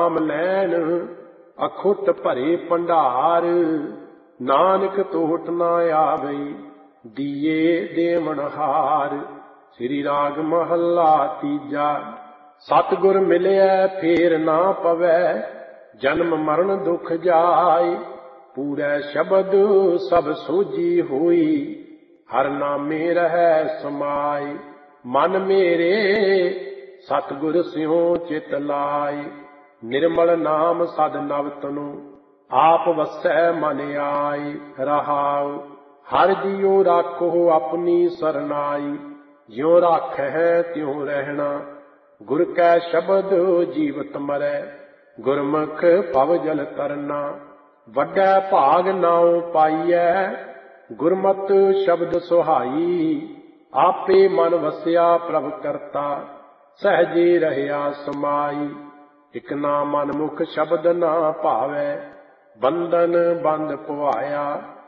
ਨਾਮ ਲੈਣ ਅਖੁੱਟ ਭਰੇ ਭੰਡਾਰ। ਨਾਨਕ ਟੋਟ ਨਾ ਆਵੇ ਦੀਏ ਦੇਵਨ ਹਾਰ। ਸ੍ਰੀ ਰਾਗ ਮਹੱਲਾ ਤੀਜਾ। ਸਤਿਗੁਰ ਮਿਲਿਆ ਫੇਰ ਨਾ ਪਵੈ ਜਨਮ ਮਰਨ ਦੁਖ ਜਾਏ। ਪੂਰੈ ਸ਼ਬਦ ਸਭ ਸੋਝੀ ਹੋਈ ਹਰ ਨਾਮੇ ਰਹਿ ਸਮਾਏ। ਮਨ ਮੇਰੇ ਸਤਿਗੁਰ ਸਿਉ ਚਿਤ ਲਾਏ। ਨਿਰਮਲ ਨਾਮ ਸਦ ਨਵ ਤਨੁ ਆਪ ਵਸੈ ਮਨ ਆਏ। ਰਹਾਉ ਹਰ ਜੀਉ ਰਾਖੋ ਆਪਣੀ ਸਰਨਾਈ। ਜਿਉ ਰਾਖੈ ਤਿਉ ਰਹਿਣਾ ਗੁਰ ਕੈ ਸ਼ਬਦ ਜੀਵਤ ਮਰੈ। ਗੁਰਮੁਖ ਭਵ ਜਲ ਤਰਨਾ ਵੱਡਾ ਭਾਗ ਨਾਉ ਪਾਈਐ। ਗੁਰਮਤਿ ਸ਼ਬਦ ਸੁਹਾਈ ਆਪੇ ਮਨ ਵਸਿਆ ਪ੍ਰਭ ਕਰਤਾ। ਸਹਜੇ ਰਹਿਆ ਸਮਾਈ ਇਕ ਨਾ ਮਨ ਮੁਖ ਸ਼ਬਦ ਨਾ ਭਾਵੈ। ਬੰਧਨ ਬੰਧ ਪਵਾਇਆ